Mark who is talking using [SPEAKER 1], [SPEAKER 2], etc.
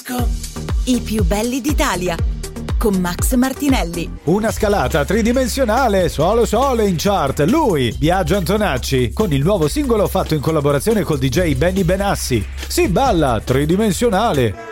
[SPEAKER 1] disco.
[SPEAKER 2] I più belli d'Italia con Max Martinelli.
[SPEAKER 3] Una scalata tridimensionale, solo in chart. Lui, Biagio Antonacci, con il nuovo singolo fatto in collaborazione col DJ Benny Benassi. Si balla tridimensionale.